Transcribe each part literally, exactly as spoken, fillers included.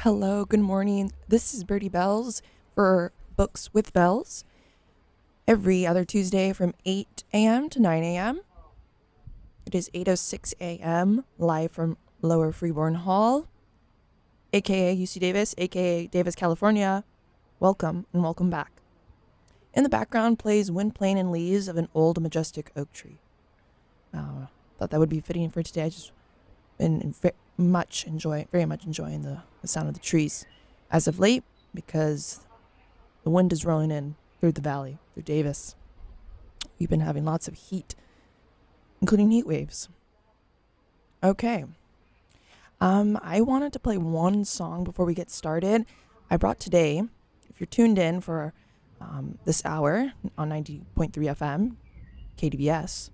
Hello, good morning. This is Birdie Bells for Books with Bells. Every other Tuesday from eight a.m. to nine a.m. It is eight oh six a.m. live from Lower Freeborn Hall, aka U C Davis, aka Davis, California. Welcome and welcome back. In the background plays wind playing in leaves of an old majestic oak tree. Uh, thought that would be fitting for today. I just been very much enjoy, very much enjoying the, the sound of the trees as of late because the wind is rolling in through the valley, through Davis. We've been having lots of heat, including heat waves. Okay. Um, I wanted to play one song before we get started. I brought today, if you're tuned in for um, this hour on ninety point three F M, K D B S,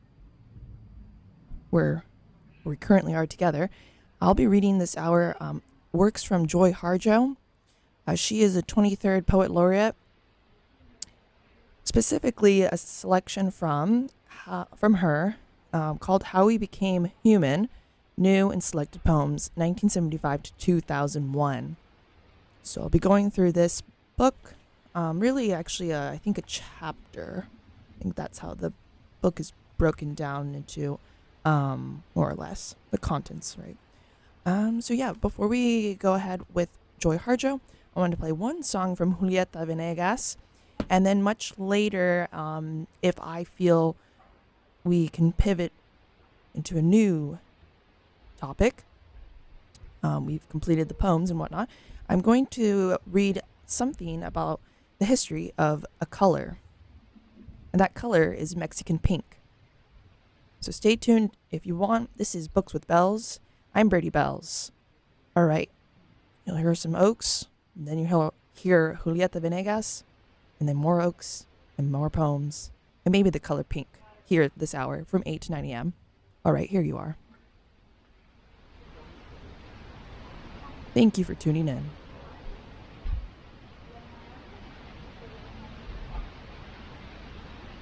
where we currently are together, I'll be reading this hour um, works from Joy Harjo. Uh, she is a twenty-third Poet Laureate. Specifically, a selection from uh, from her um, called "How We Became Human: New and Selected Poems, nineteen seventy-five to two thousand one." So I'll be going through this book. Um, really, actually, uh, I think a chapter. I think that's how the book is broken down into, um, more or less, the contents, right? Um, so yeah, before we go ahead with Joy Harjo, I wanted to play one song from Julieta Venegas, and then much later, um, if I feel we can pivot into a new topic, um, we've completed the poems and whatnot, I'm going to read something about the history of a color, and that color is Mexican pink. So stay tuned if you want. This is Books with Bells. I'm Birdie Bells. All right. You'll hear some oaks, and then you'll hear Julieta Venegas, and then more oaks, and more poems, and maybe the color pink here this hour from eight to nine a.m. All right, here you are. Thank you for tuning in.